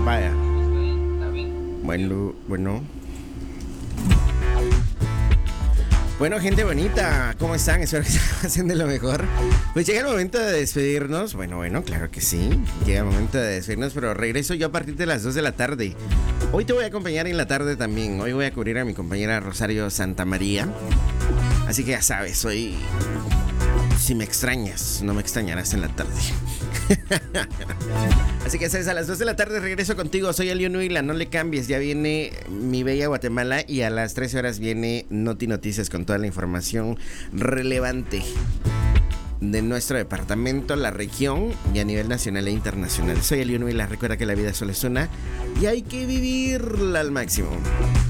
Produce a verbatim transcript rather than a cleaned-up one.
Vaya. Bueno, bueno. Bueno, gente bonita, ¿cómo están? Espero que estén haciendo lo mejor. Pues llega el momento de despedirnos. Bueno, bueno, claro que sí. Llega el momento de despedirnos, pero regreso yo a partir de las dos de la tarde. Hoy te voy a acompañar en la tarde también. Hoy voy a cubrir a mi compañera Rosario Santamaría. Así que ya sabes, hoy... Si me extrañas, no me extrañarás en la tarde. Así que sabes, a las dos de la tarde regreso contigo. Soy Elio Nuila, no le cambies. Ya viene Mi Bella Guatemala y a las trece horas viene Noti Noticias con toda la información relevante de nuestro departamento, la región y a nivel nacional e internacional. Soy Elio Nuila, recuerda que la vida solo es una y hay que vivirla al máximo.